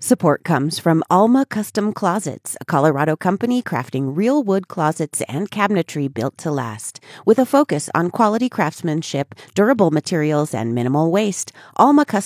Support comes from Alma Custom Closets, a Colorado company crafting real wood closets and cabinetry built to last. With a focus on quality craftsmanship, durable materials, and minimal waste, Alma Custom